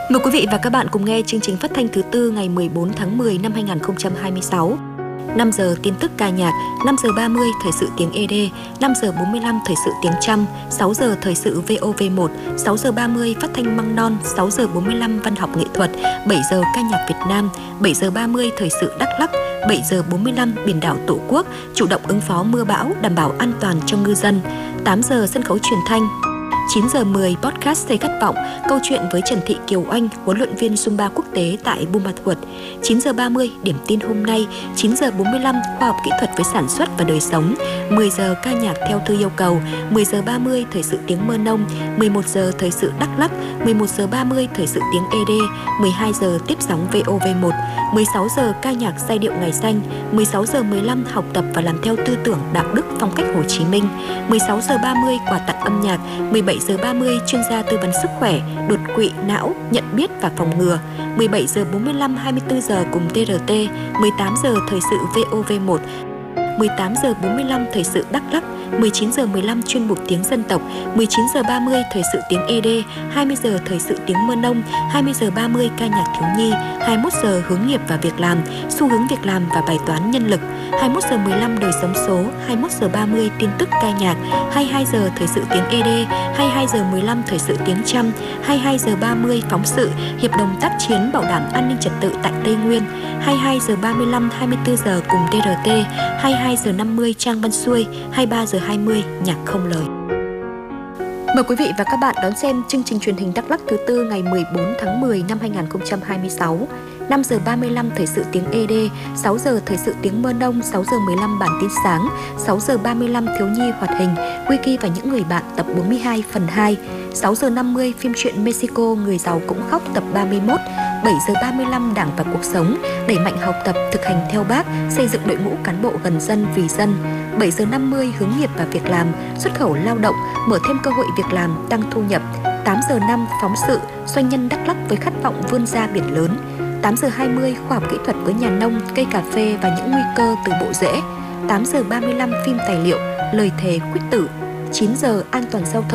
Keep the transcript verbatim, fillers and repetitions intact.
Mời quý vị và các bạn cùng nghe chương trình phát thanh thứ tư ngày mười bốn tháng mười năm hai nghìn không trăm hai mươi sáu. năm giờ tin tức ca nhạc, năm giờ ba mươi thời sự tiếng e đê, năm giờ bốn mươi lăm thời sự tiếng Chăm, sáu giờ thời sự vê o vê một, sáu giờ ba mươi phát thanh Măng Non, sáu giờ bốn mươi lăm văn học nghệ thuật, bảy giờ ca nhạc Việt Nam, bảy giờ ba mươi thời sự Đắk Lắk, bảy giờ bốn mươi lăm biển đảo Tổ quốc, chủ động ứng phó mưa bão, đảm bảo an toàn cho ngư dân, tám giờ sân khấu truyền thanh. chín giờ mười podcast Xây Khát Vọng, câu chuyện với Trần Thị Kiều Oanh, huấn luyện viên Zumba quốc tế tại Buôn Ma Thuột. chín giờ ba mươi điểm tin hôm nay, chín giờ bốn mươi lăm khoa học kỹ thuật với sản xuất và đời sống, mười giờ ca nhạc theo thư yêu cầu, mười giờ ba mươi thời sự tiếng Mơ Nông, mười một giờ thời sự Đắk Lắk, mười một giờ ba mươi thời sự tiếng e đê, mười hai giờ tiếp sóng vê o vê một, mười sáu giờ ca nhạc giai điệu ngày xanh, mười sáu giờ mười lăm học tập và làm theo tư tưởng đạo đức phong cách Hồ Chí Minh, mười sáu giờ ba mươi quà tặng âm nhạc, mười bảy giờ ba mươi chuyên gia tư vấn sức khỏe, đột quỵ não, nhận biết và phòng ngừa, mười bảy giờ bốn mươi lăm hai mươi tư giờ cùng tê rờ tê, mười tám giờ thời sự vê o vê một, mười tám giờ bốn mươi lăm thời sự Đắk Lắk, mười chín giờ mười lăm chuyên mục tiếng dân tộc, mười chín giờ ba mươi thời sự tiếng e đê, hai mươi giờ thời sự tiếng Mơ Nông, hai mươi giờ ba mươi ca nhạc thiếu nhi, hai mươi mốt giờ hướng nghiệp và việc làm, xu hướng việc làm và bài toán nhân lực, hai mươi mốt giờ mười lăm đời sống số, hai mươi mốt giờ ba mươi tin tức ca nhạc, hai mươi hai giờ thời sự tiếng e đê, hai mươi hai giờ mười lăm thời sự tiếng Chăm, hai mươi hai giờ ba mươi phóng sự hiệp đồng tác chiến bảo đảm an ninh trật tự tại Tây Nguyên, hai mươi hai giờ ba mươi lăm hai mươi tư giờ cùng tê rờ tê, hai mươi hai giờ năm mươi Trang Văn Xuôi, hai mươi ba giờ hai mươi nhạc không lời. Mời quý vị và các bạn đón xem chương trình truyền hình Đắk Lắk thứ tư ngày mười bốn tháng mười năm hai nghìn không trăm hai mươi sáu. năm giờ ba mươi lăm thời sự tiếng e đê, sáu giờ thời sự tiếng Mơ Nông, sáu giờ mười lăm bản tin sáng, sáu giờ ba mươi lăm thiếu nhi hoạt hình, Wiki và những người bạn tập bốn mươi hai phần hai, sáu giờ năm mươi phim truyện Mexico người giàu cũng khóc tập ba mươi mốt, bảy giờ ba mươi lăm Đảng và cuộc sống, đẩy mạnh học tập thực hành theo Bác, xây dựng đội ngũ cán bộ gần dân vì dân, bảy giờ năm mươi hướng nghiệp và việc làm, xuất khẩu lao động, mở thêm cơ hội việc làm, tăng thu nhập, tám giờ năm phóng sự doanh nhân Đắk Lắk với khát vọng vươn ra biển lớn, tám giờ hai mươi khoa học kỹ thuật với nhà nông, cây cà phê và những nguy cơ từ bộ rễ, tám giờ ba mươi lăm phim tài liệu, lời thề quyết tử, chín giờ an toàn giao thông.